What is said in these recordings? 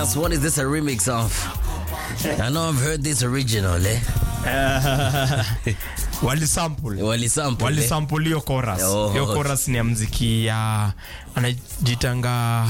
ask, what is this a remix of? I know I've heard this original, eh? Walisample hiyo chorus. Hiyo chorus ni ya muziki ya anajitanga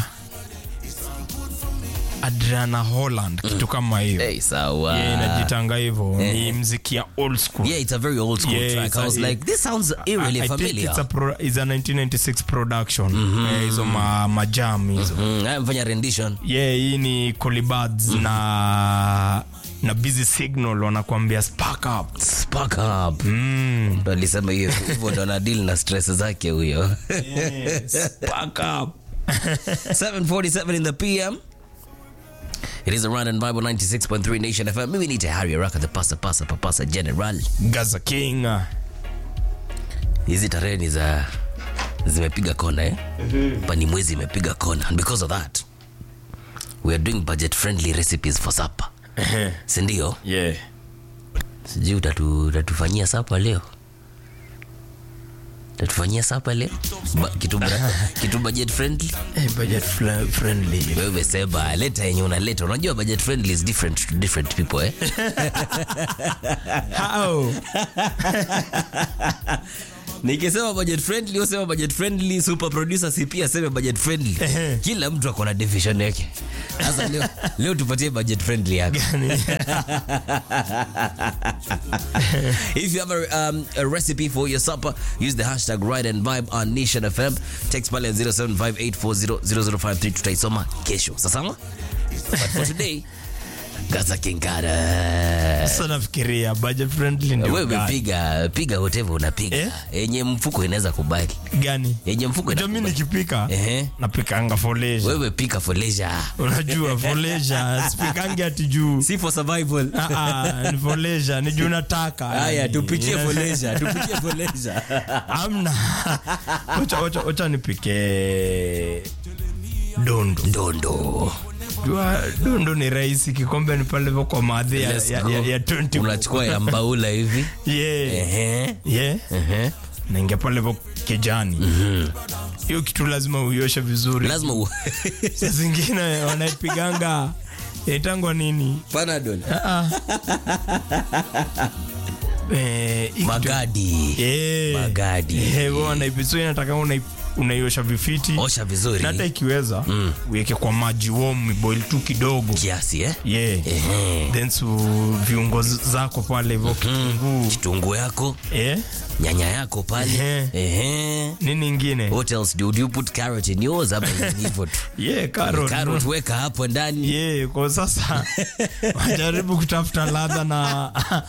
Adriana Holland, kitu kama hiyo. Hey, sawa. Yeah, inajitanga hivyo. Ni muziki ya old school. Yeah, it's a very old school track. I was like, this sounds eerily familiar. I think it's a 1996 production. Hizo majam hizo. Mfanya rendition. Yeah, hii ni Colibads na Busy Signal wanakuambia spark up. Spark up. Ndo alisema hivyo ndo na deal na stress zake huyo. Spark up. 7:47 in the PM. It is a run and Bible 96.3 Nation FM. We need to hurry rock the pasa general. Gaza King. Hizi tarehe za zimepiga kona eh? Pani mwezi imepiga kona. And because of that, we are doing budget friendly recipes for supper. Sindio? Yeah. Sijui utatufanyia supper leo. Tatufanyia supper leo. Kitu budget friendly. Budget friendly. Wewe sema leta yenye unaleta. Unajua budget friendly is different to different people, eh? How? Nikisema budget friendly, usema budget friendly, super producer CP aseme budget friendly. Kila mtu ako na division yake. Sasa leo tupatie budget friendly yako. If you have a recipe for your supper, use the hashtag Ride and Vibe on Nation FM. Text pale 0758400053 tutaisoma kesho. Sasa but for today, Gaza Kinkara. Sasa nafikiria budget friendly ndio. Wewe piga whatever unapiga. Yenye mfuko inaweza kubali. Gani? Yenye mfuko inaweza. Mimi nikipika, napikanga for leisure. Wewe pika for leisure. Unajua for leisure, sipikangi ati juu. Si for survival. Ni for leisure, ni juu nataka. Haya, tupikie for leisure, tupikie for leisure. Amna. Ocha nipike dondo. Dondo ni rahisi, kikombe ni pale kwa madhi ya 20. Unachukua ya mbaula hivi. Yeah. Naingia pale kwa kijani. Hiyo kitu lazima uioshe vizuri. Lazima Sasa zingine wanaipiganga itangwa nini? Panadol. Magadi. Wewe wanaipiso inataka unaiosha vifiti. Osha vizuri. Na hata ikiweza uweke kwa maji warm, boil tu kidogo kiasi then viungo zako pale hivyo, kitunguu yako nyanya yako pale nini ingine. What else do you put? Carrot in yours ama hivyo tu? Carrot weka hapo ndani. Kwa sasa wajaribu kutafuta ladha na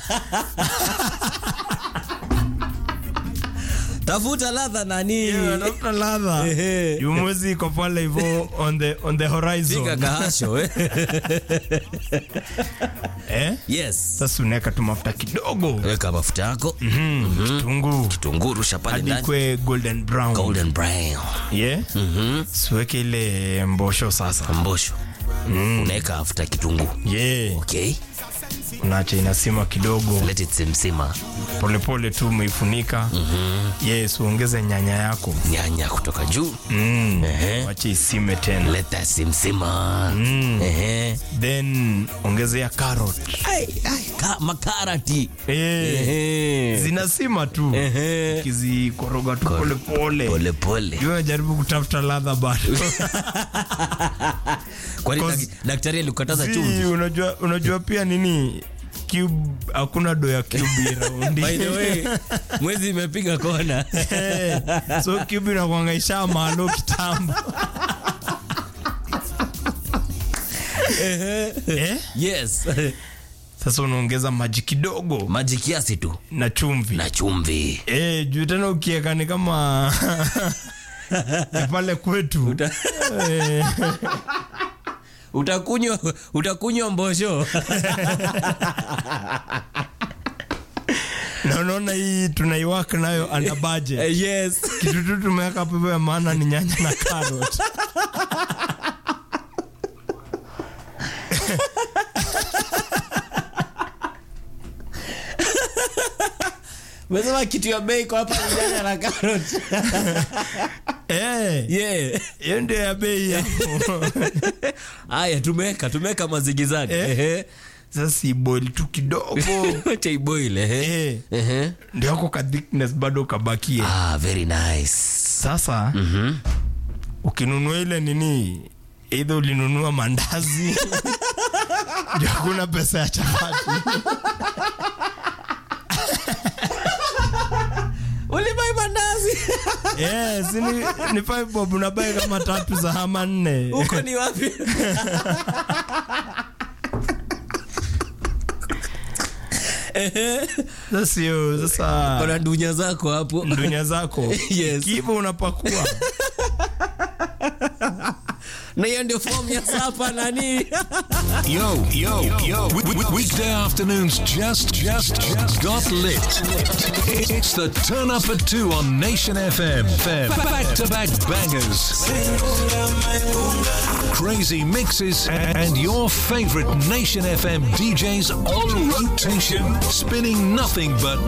tafuta ladha nani? Tafuta ladha. Mwezi iko pale hivyo on the horizon. Piga kahasho Yes. Sasa unaweka tu mafuta kidogo. Weka mafuta yako. Kitunguu rusha pale ndani. Hadi kwa golden brown. Siweke ile mbosho sasa. Mbosho. Unaweka mafuta kitunguu. Okay. Unaacha inasima kidogo. Let it simsima. Pole tu umeifunika. Yes, uongeze nyanya yako. Nyanya kutoka juu. Wacha isime tena. Let that simsima. Then ongezea carrot. Makarati. Zinasima tu. Kizikoroga tu pole. Yeye jaribu kutafuta ladha bado. Kwani daktari alikukataza chumvi? Unajua pia nini? Cube hakuna do ya cube round. By the way, mwezi imepiga kona. So cube inakuangaisha mahalo kitambo. Yes. Sasa unaongeza maji kidogo. Maji kiasi tu. Na chumvi. Juu tena ukieka ni kama pale kwetu. Utakunywa mbosho. Na unaona hii tunaiwaka nayo under budget. Yes. Kitu tu tumeweka hapo ya maana ni nyanya na carrot. Mesema kitu ya bei kwa hapa nyanya na carrot. Hiyo ndio ya bei hapo. Haya tumeka mazigizani. Sasa iboil tu kidogo. Acha iboil ndio yako ka thickness bado kabakie. Very nice. Sasa ukinunua ile nini, either ulinunua mandazi ndio kuna pesa ya chapati. Ulibai mandazi? Yes, ni 5 bob unabai kama 3 za hama 4. Uko ni wapi? Sasa kuna dunya zako hapo. Dunya zako. Yes. Kipo unapakua. Na hiyo ndio form ya sapa nani? Yo. Weekday afternoons just got lit. It's the turn up at 2 on Nation FM. Back-to-back bangers. Crazy mixes and your favorite Nation FM DJs on rotation, spinning nothing but